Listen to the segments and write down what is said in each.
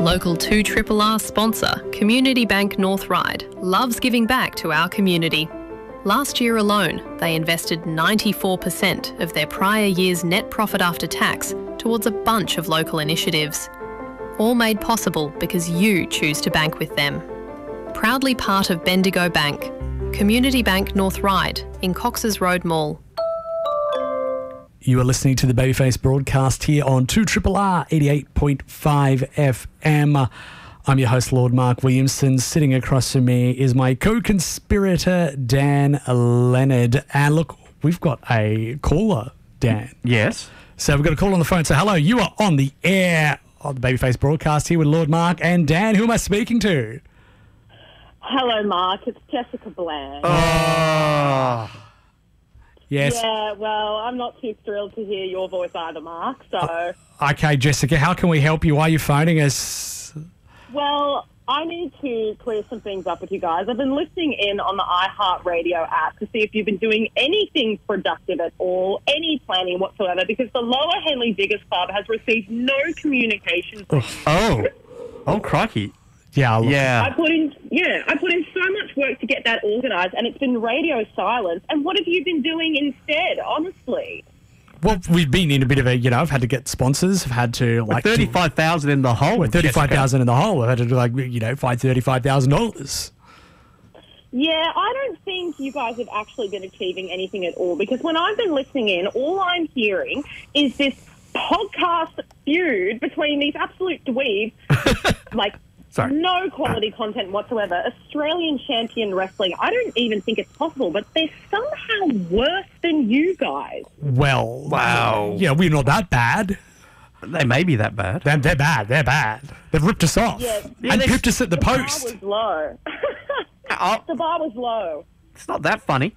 Local 2RRR sponsor, Community Bank North Ryde, loves giving back to our community. Last year alone, they invested 94% of their prior year's net profit after tax towards a bunch of local initiatives. All made possible because you choose to bank with them. Proudly part of Bendigo Bank, Community Bank North Ryde in Cox's Road Mall. You are listening to the Babyface broadcast here on 2RRR 88.5 FM. I'm your host, Lord Mark Williamson. Sitting across from me is my co-conspirator, Dan Leonard. And look, we've got a caller, Dan. Yes. So we've got a call on the phone. So hello, you are on the air on the Babyface broadcast here with Lord Mark and Dan. Who am I speaking to? Hello, Mark. It's Jessica Bland. Oh. Yes. Yeah, well, I'm not too thrilled to hear your voice either, Mark, so... Okay, Jessica, how can we help you? Why are you phoning us? Well, I need to clear some things up with you guys. I've been listening in on the iHeartRadio app to see if you've been doing anything productive at all, any planning whatsoever, because the Lower Henley Diggers Club has received no communication from you. Oh, crikey. Yeah. I put in so much work to get that organised, and it's been radio silence. And what have you been doing instead, honestly? Well, we've been in a bit of a, I've had to get sponsors. I've had to, We're 35,000 in the hole. We're 35,000 in the hole. I've had to, find $35,000. Yeah, I don't think you guys have actually been achieving anything at all, because when I've been listening in, all I'm hearing is this podcast feud between these absolute dweebs, Sorry. No quality content whatsoever. Australian champion wrestling. I don't even think it's possible, but they're somehow worse than you guys. Well, wow. Yeah, we're not that bad. They may be that bad. They're bad. They're bad. They've ripped us off and pipped us at the post. The bar was low. The bar was low. It's not that funny.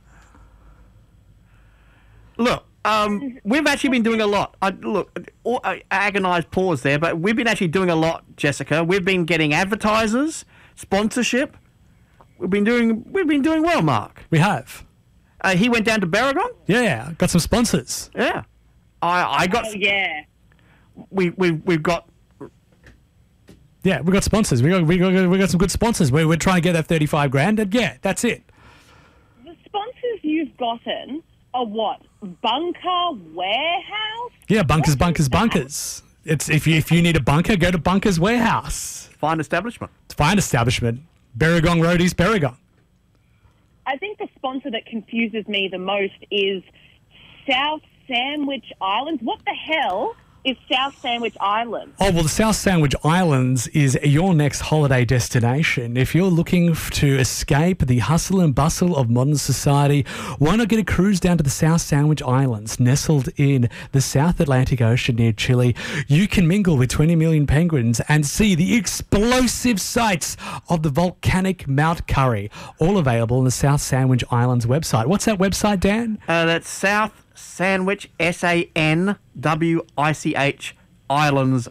Look. We've actually been doing a lot. Agonised pause there, but we've been actually doing a lot, Jessica. We've been getting advertisers, sponsorship. We've been doing well, Mark. We have. He went down to Barragon. Yeah, got some sponsors. Yeah, I got. Oh, yeah. We've got. Yeah, we got sponsors. We got some good sponsors. We're trying to get that $35,000, and yeah, that's it. The sponsors you've gotten are what? Bunker Warehouse? Yeah, bunkers. It's if you need a bunker, go to Bunkers Warehouse. Fine establishment. Barragon Road, East Barragon. I think the sponsor that confuses me the most is South Sandwich Islands. What the hell is South Sandwich Islands? Oh, well, the South Sandwich Islands is your next holiday destination. If you're looking to escape the hustle and bustle of modern society, why not get a cruise down to the South Sandwich Islands, nestled in the South Atlantic Ocean near Chile? You can mingle with 20 million penguins and see the explosive sights of the volcanic Mount Curry, all available on the South Sandwich Islands website. What's that website, Dan? That's South Sandwich, SANWICH, Islands,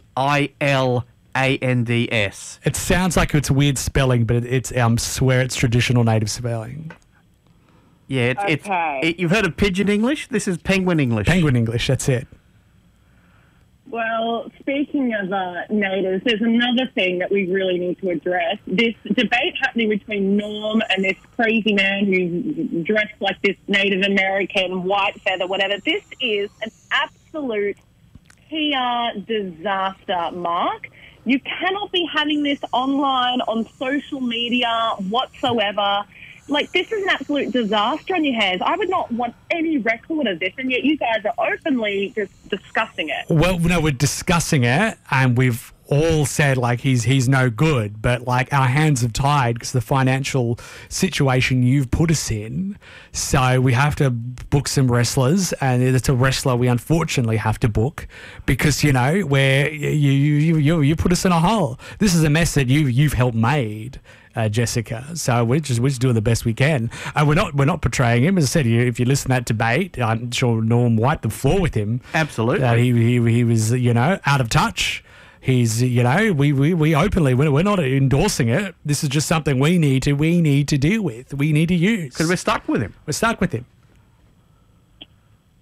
ILANDS. It sounds like it's weird spelling, but it's swear it's traditional native spelling. Yeah, it's you've heard of Pidgin English? This is Penguin English. Penguin English, that's it. Well, speaking of natives, there's another thing that we really need to address. This debate happening between Norm and this crazy man who's dressed like this Native American, white feather, whatever. This is an absolute PR disaster, Mark. You cannot be having this online, on social media whatsoever. This is an absolute disaster on your hands. I would not want any record of this, and yet you guys are openly just discussing it. Well, no, we're discussing it, and we've all said, he's no good, but, our hands have tied because of the financial situation you've put us in. So we have to book some wrestlers, and it's a wrestler we unfortunately have to book because, where you put us in a hole. This is a mess that you've helped made. Jessica. So we're just doing the best we can. We're not portraying him. As I said, if you listen to that debate, I'm sure Norm wiped the floor with him. Absolutely. He was, out of touch. He's, we openly, we're not endorsing it. This is just something we need to deal with. We need to use. Because we're stuck with him. We're stuck with him.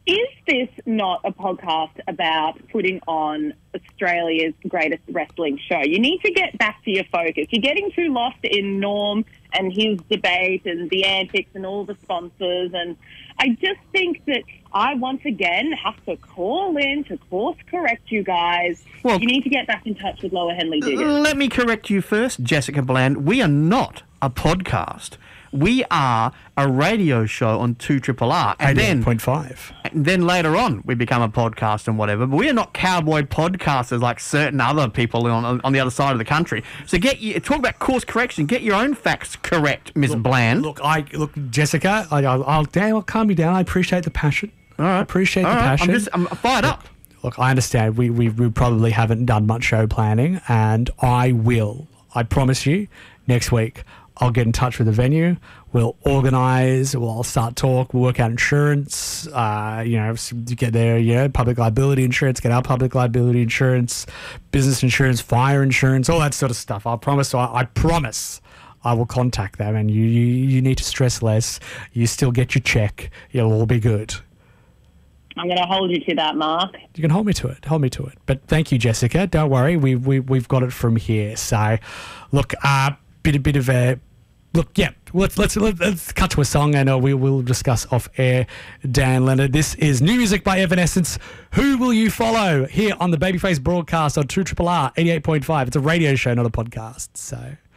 Is this not a podcast about putting on Australia's greatest wrestling show? You need to get back to your focus. You're getting too lost in Norm and his debate and the antics and all the sponsors. And I just think that I, once again, have to call in to course correct you guys. Well, you need to get back in touch with Lower Henley Diggers. Let me correct you first, Jessica Bland. We are not a podcast. We are a radio show on 2RRR. And then 88.5. And then later on, we become a podcast and whatever. But we are not cowboy podcasters like certain other people on the other side of the country. So talk about course correction. Get your own facts correct, Miss Bland. Look, Jessica, I'll calm you down. I appreciate the passion. All right. I appreciate the passion. I'm fired up. Look, I understand. We probably haven't done much show planning, and I promise you, next week, I'll get in touch with the venue. We'll organise. We'll start talk. We'll work out insurance. To get their public liability insurance, get our public liability insurance, business insurance, fire insurance, all that sort of stuff. I promise. I promise. I will contact them, and you need to stress less. You still get your check. You'll all be good. I'm going to hold you to that, Mark. You can hold me to it. Hold me to it. But thank you, Jessica. Don't worry. We've got it from here. So, look, bit of a. Look, yeah, let's cut to a song and we'll discuss off air. Dan Leonard, this is new music by Evanescence. Who Will You Follow? Here on the Babyface broadcast on 2RRR 88.5. It's a radio show, not a podcast. So.